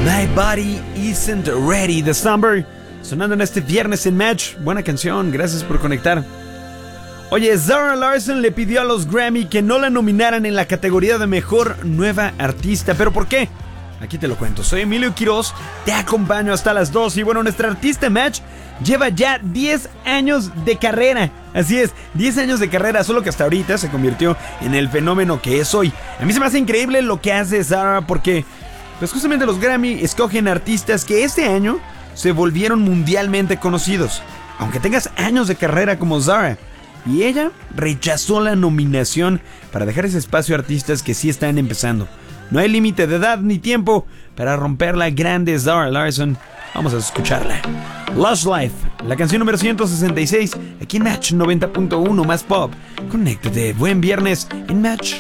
My Body Isn't Ready de Slumber, sonando en este viernes en Match. Buena canción, gracias por conectar. Oye, Zara Larsson le pidió a los Grammy que no la nominaran en la categoría de Mejor Nueva Artista. ¿Pero por qué? Aquí te lo cuento. Soy Emilio Quiroz, te acompaño hasta las 2. Y bueno, nuestra artista Match lleva ya 10 años de carrera. Así es, 10 años de carrera, solo que hasta ahorita se convirtió en el fenómeno que es hoy. A mí se me hace increíble lo que hace Zara porque pues justamente los Grammy escogen artistas que este año se volvieron mundialmente conocidos. Aunque tengas años de carrera como Zara. Y ella rechazó la nominación para dejar ese espacio a artistas que sí están empezando. No hay límite de edad ni tiempo para romper la grande Zara Larsson. Vamos a escucharla. Lush Life, la canción número 166, aquí en Match 90.1 más pop. Conéctate, buen viernes en Match.